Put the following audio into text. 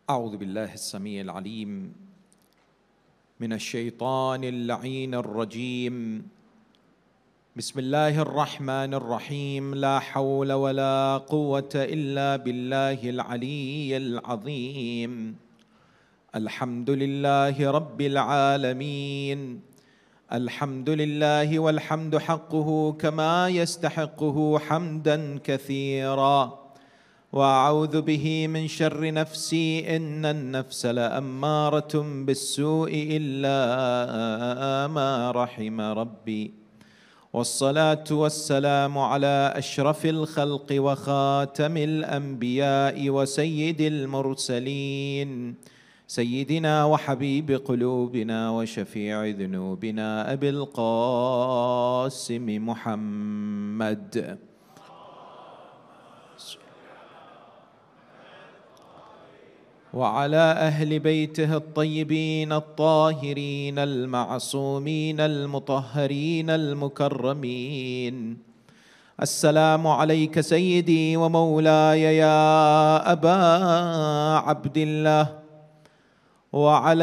أعوذ بالله السميع العليم من الشيطان اللعين الرجيم. بسم الله الرحمن الرحيم. لا حول ولا قوة إلا بالله العلي العظيم. الحمد لله رب العالمين. الحمد لله والحمد حقه كما يستحقه حمدا كثيرا. وأعوذ به من شر نفسي إن النفس لأمارة بالسوء إلا ما رحم ربي. والصلاة والسلام على أشرف الخلق وخاتم الأنبياء وسيد المرسلين، سيدنا وحبيب قلوبنا وشفيع ذنوبنا أبي القاسم محمد. وعلى أهل بيته الطيبين الطاهرين المعصومين المطهرين المكرمين. السلام عليك سيدي ومولاي يا أبا عبد الله، وعلى